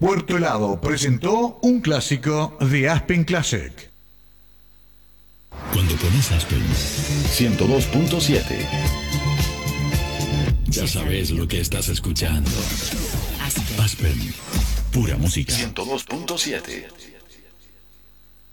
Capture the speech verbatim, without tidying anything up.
Puerto Helado presentó un clásico de Aspen Classic. Cuando pones Aspen ciento dos punto siete, ya sabes lo que estás escuchando. Aspen, pura música. ciento dos punto siete.